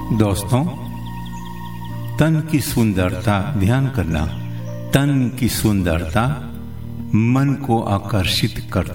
दोस्तों, तन की सुंदरता, ध्यान करना, तन की सुंदरता मन को आकर्षित करती